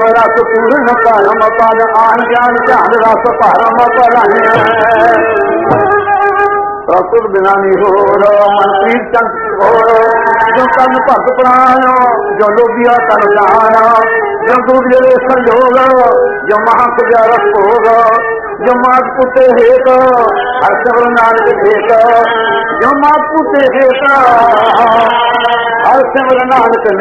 रस पूर्ण परम पद आन ज्ञान ध्यान रस परम पद प्रसुर बिना हो मनप्रीत चंद हो जो कन भक्त प्राण जो लोभिया तन जाना जो दूर संयोग जो महापुजा रस भोग जो मात पुते हेत हर सबर नानक हेत जो मात पुते हेत हर सबर नानक